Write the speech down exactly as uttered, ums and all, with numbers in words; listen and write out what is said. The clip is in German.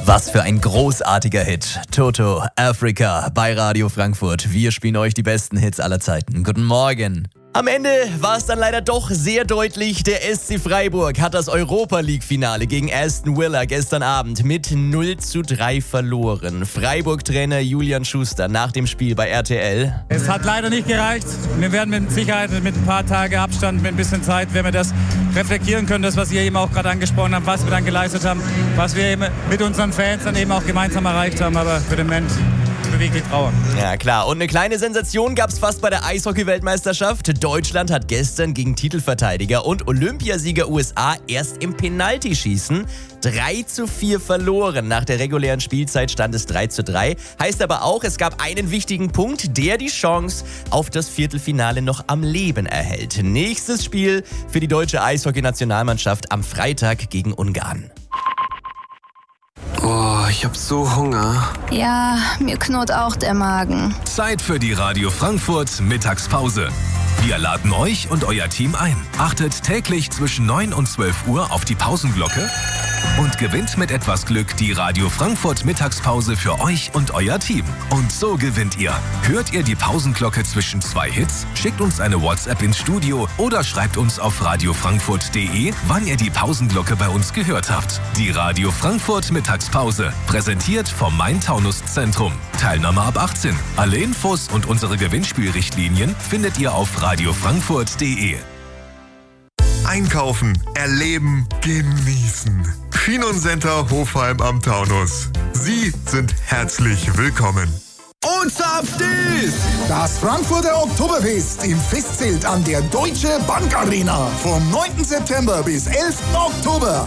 Was für ein großartiger Hit. Toto, Africa bei Radio Frankfurt. Wir spielen euch die besten Hits aller Zeiten. Guten Morgen. Am Ende war es dann leider doch sehr deutlich. Der S C Freiburg hat das Europa-League-Finale gegen Aston Villa gestern Abend mit null zu drei verloren. Freiburg-Trainer Julian Schuster nach dem Spiel bei R T L. Es hat leider nicht gereicht. Wir werden mit Sicherheit mit ein paar Tagen Abstand, mit ein bisschen Zeit, werden wir das reflektieren können, das, was ihr eben auch gerade angesprochen habt, was wir dann geleistet haben, was wir eben mit unseren Fans dann eben auch gemeinsam erreicht haben. Aber für den Moment beweglich Trauer. Ja klar, und eine kleine Sensation gab es fast bei der Eishockey-Weltmeisterschaft. Deutschland hat gestern gegen Titelverteidiger und Olympiasieger U S A erst im Penaltyschießen drei zu vier verloren. Nach der regulären Spielzeit stand es drei zu drei. Heißt aber auch, es gab einen wichtigen Punkt, der die Chance auf das Viertelfinale noch am Leben erhält. Nächstes Spiel für die deutsche Eishockey-Nationalmannschaft am Freitag gegen Ungarn. Oh, ich hab so Hunger. Ja, mir knurrt auch der Magen. Zeit für die Radio Frankfurt Mittagspause. Wir laden euch und euer Team ein. Achtet täglich zwischen neun und zwölf Uhr auf die Pausenglocke und gewinnt mit etwas Glück die Radio Frankfurt Mittagspause für euch und euer Team. Und so gewinnt ihr. Hört ihr die Pausenglocke zwischen zwei Hits? Schickt uns eine WhatsApp ins Studio oder schreibt uns auf radiofrankfurt punkt de, wann ihr die Pausenglocke bei uns gehört habt. Die Radio Frankfurt Mittagspause, präsentiert vom Main-Taunus-Zentrum. Teilnahme ab achtzehn. Alle Infos und unsere Gewinnspielrichtlinien findet ihr auf radiofrankfurt punkt de. Einkaufen, erleben, genießen. Chinocenter Hofheim am Taunus. Sie sind herzlich willkommen. Und zapft ist das Frankfurter Oktoberfest im Festzelt an der Deutsche Bank Arena vom neunten September bis elften Oktober.